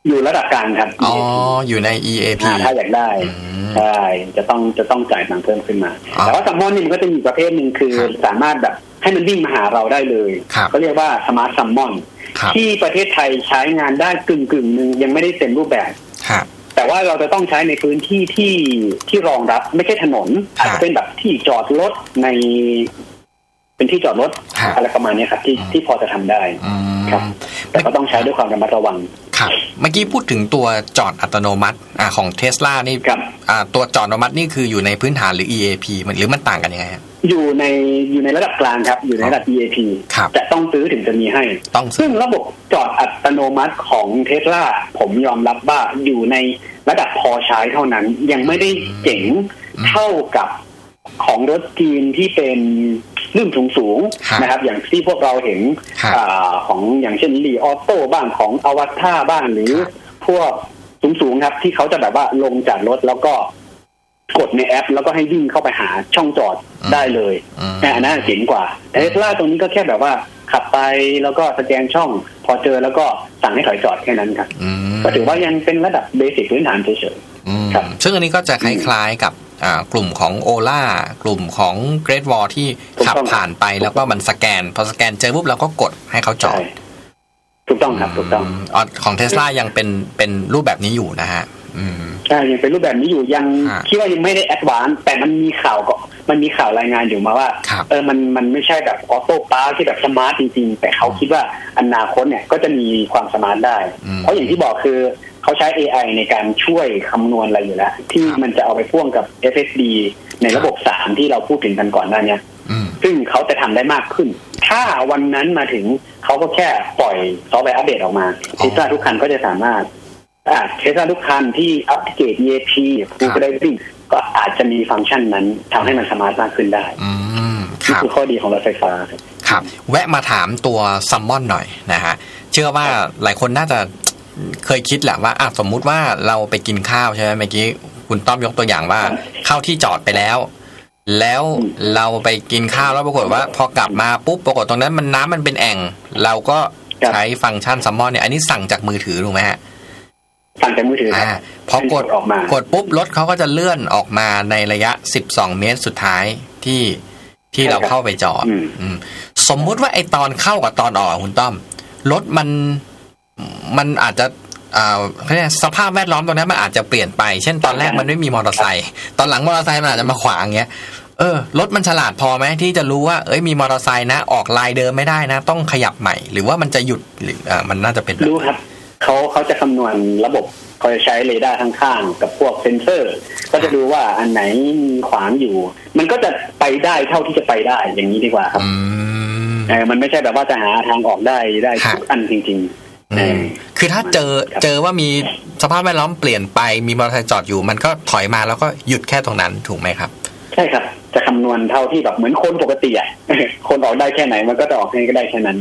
อยู่ระดับกลางครับอ๋ออยู่ใน EAP ถ้าอยากได้ใช่จะต้องจ่ายตังค์เพิ่มขึ้นมาแต่ว่าซัมมอนนี่มันก็จะมีประเภทหนึ่งคือสามารถแบบให้มันวิ่งมาหาเราได้เลยเขาเรียกว่าสมาร์ทซัมมอนที่ประเทศไทยใช้งานได้กึ่งนึงยังไม่ได้เต็มรูปแบบแต่ว่าเราจะต้องใช้ในพื้นที่ที่รองรับไม่ใช่ถนนอาจจะเป็นแบบที่จอดรถในเป็นที่จอดรถอะไรประมาณนี้ครับที่พอจะทำได้ครับแต่ก็ต้องใช้ด้วยความระมัดระวังครับเมื่อกี้พูดถึงตัวจอดอัตโนมัติของ Tesla นี่ตัวจอดอัตโนมัตินี่คืออยู่ในพื้นฐานหรือ EAP หรือมันต่างกันยังไงครับอยู่ในระดับกลางครับอยู่ในระดับ EAP จะต้องซื้อถึงจะมีให้ซึ่งระบบจอดอัตโนมัติของ Tesla ผมยอมรับว่าอยู่ในระดับพอใช้เท่านั้นยังไม่ได้เจ๋งเท่ากับของรถจีนที่เป็นรุ่นสูงนะครับอย่างที่พวกเราเห็นของอย่างเช่นลีออโต้บ้างของอวัตตาบ้างหรือพวกสูงครับที่เขาจะแบบว่าลงจากรถแล้วก็กดในแอปแล้วก็ให้วิ่งเข้าไปหาช่องจอดได้เลยอันนั้นเจ๋งกว่าแต่เทสลาตรงนี้ก็แค่แบบว่าขับไปแล้วก็สแกนช่องพอเจอแล้วก็สั่งให้ถอยจอดแค่นั้นครับก็ถือว่ายังเป็นระดับเบสิกพื้นฐานเฉยๆครับซึ่งอันนี้ก็จะคล้ายๆกับกลุ่มของโอล่ากลุ่มของ Great Wall ที่ขับผ่านไปแล้วก็มันสแกนพอสแกนเจอปุ๊บเราก็กดให้เขาจอดถูกต้องครับถูกต้องของ Tesla ยังเป็นรูปแบบนี้อยู่นะฮะใช่ยังเป็นรูปแบบนี้อยู่ยังคิดว่ายังไม่ได้แอดวานซ์แต่มันมีข่าวรายงานอยู่มาว่ามันไม่ใช่แบบออโต้พาร์คที่แบบสมาร์ทจริงๆแต่เขาคิดว่าอนาคตเนี่ยก็จะมีความสมาร์ทได้เพราะอย่างที่บอกคือเขาใช้ AI ในการช่วยคำนวณอะไรอยู่แล้วที่มันจะเอาไปพ่วงกับ FSD ในระบบ3ที่เราพูดถึงกันก่อนหน้านี้ซึ่งเขาจะทำได้มากขึ้นถ้าวันนั้นมาถึงเขาก็แค่ปล่อยซอฟต์แวร์อัปเดตออกมาเทสลาทุกคันก็จะสามารถเทสลาทุกคันที่อัปเกรด EAP ฟูลไดริ่งก็อาจจะมีฟังก์ชันนั้นทำให้มันสมาร์ทมากขึ้นได้นี่คือข้อดีของรถไฟฟ้าครับแวะมาถามตัวซัมมอนหน่อยนะฮะเชื่อว่าหลายคนน่าจะเคยคิดแหละว่าสมมุติว่าเราไปกินข้าวใช่ไหมเมื่อกี้คุณต้อมยกตัวอย่างว่าเข้าที่จอดไปแล้วเราไปกินข้าวแล้วปรากฏว่าพอกลับมาปุ๊บปรากฏตรงนั้นมันน้ำมันเป็นแอ่งเราก็ใช้ฟังก์ชันซัมมอนเนี่ยอันนี้สั่งจากมือถือถูกไหมฮะสั่งจากมือถือพอกดออกมากดปุ๊บรถเขาก็จะเลื่อนออกมาในระยะ12เมตรสุดท้ายที่เราเข้าไปจอดสมมุติว่าไอตอนเข้ากับตอนออกคุณต้อมรถมันอาจจะสภาพแวดล้อมตรงนั้นมันอาจจะเปลี่ยนไปเช่นตอนแรกมันไม่มีมอเตอร์ไซค์ตอนหลังมอเตอร์ไซค์มันอาจจะมาขวางเงี้ยรถมันฉลาดพอไหมที่จะรู้ว่ามีมอเตอร์ไซค์นะออกลายเดิมไม่ได้นะต้องขยับใหม่หรือว่ามันจะหยุดหรือมันน่าจะเป็นรู้ครับเขาจะคำนวณระบบเขาจะใช้เรดาร์ข้างๆกับพวกเซ็นเซอร์ก็จะดูว่าอันไหนมีขวางอยู่มันก็จะไปได้เท่าที่จะไปได้อย่างนี้ดีกว่าครับมันไม่ใช่แบบว่าจะหาทางออกได้ทุกอันจริงๆคือถ้าเจอว่ามีสภาพแวดล้อมเปลี่ยนไปมีมอเตอร์ไซค์จอดอยู่มันก็ถอยมาแล้วก็หยุดแค่ตรงนั้นถูกไหมครับใช่ครับจะคำนวณเท่าที่แบบเหมือนคนปกติคนออกได้แค่ไหนมันก็จะออกให้ก็ได้แค่นั้น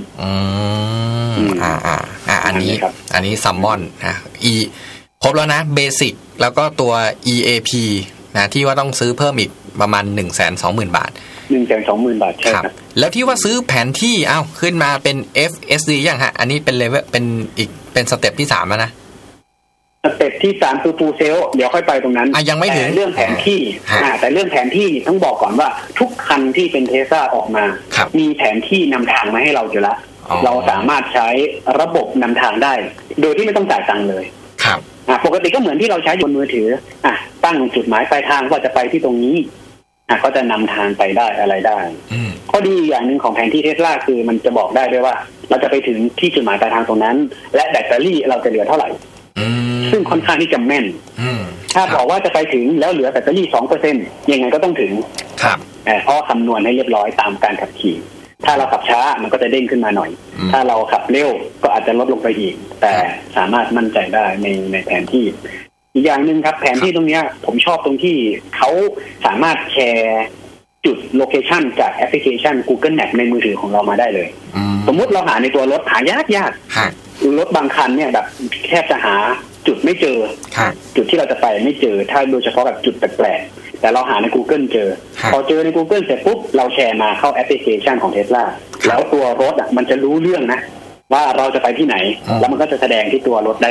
อันนี้ซัมมอนนะครบแล้วนะเบสิกแล้วก็ตัว EAP นะที่ว่าต้องซื้อเพิ่มอีกประมาณ 120,000 บาท 120,000 บาทใช่ครับแล้วที่ว่าซื้อแผนที่ขึ้นมาเป็น FSD ยังฮะอันนี้เป็นเลเวลเป็นสเต็ปที่3แล้วนะสเต็ปที่3คือฟูลเซลเดี๋ยวค่อยไปตรงนั้นยังไม่ถึงเรื่องแผนที่แต่เรื่องแผนที่ต้องบอกก่อนว่าทุกคันที่เป็นเทสลาออกมามีแผนที่นำทางมาให้เราอยู่แล้วเราสามารถใช้ระบบนำทางได้โดยที่ไม่ต้องจ่ายตังค์เลยครับปกติก็เหมือนที่เราใช้บนมือถือตั้งจุดหมายปลายทางว่าจะไปที่ตรงนี้ก็จะนำทางไปได้อะไรได้ข้อดีอย่างหนึ่งของแผนที่เทสลาคือมันจะบอกได้ด้วยว่าเราจะไปถึงที่จุดหมายปลายทางตรงนั้นและแบตเตอรี่เราจะเหลือเท่าไหร่ซึ่งค่อนข้างที่จะแม่นถ้าบอกว่าจะไปถึงแล้วเหลือแบตเตอรี่ 2% ยังไงก็ต้องถึงเพราะคำนวณให้เรียบร้อยตามการขับขี่ถ้าเราขับช้ามันก็จะเด้งขึ้นมาหน่อยถ้าเราขับเร็วก็อาจจะลดลงไปอีกแต่สามารถมั่นใจได้ในแผนที่อีกอย่างหนึ่งครับแผนที่ตรงนี้ผมชอบตรงที่เขาสามารถแชร์จุดโลเคชันจากแอปพลิเคชัน Google Map ในมือถือของเรามาได้เลยสมมุติเราหาในตัวรถหายากรถบางคันเนี่ยแบบแทบจะหาจุดไม่เจอจุดที่เราจะไปไม่เจอถ้าโดยเฉพาะแบบจุดแปลกๆแต่เราหาใน Google เจอพอเจอใน Google เสร็จปุ๊บเราแชร์มาเข้าแอปพลิเคชันของ Tesla แล้วตัวรถมันจะรู้เรื่องนะว่าเราจะไปที่ไหนแล้วมันก็จะแสดงที่ตัวรถได้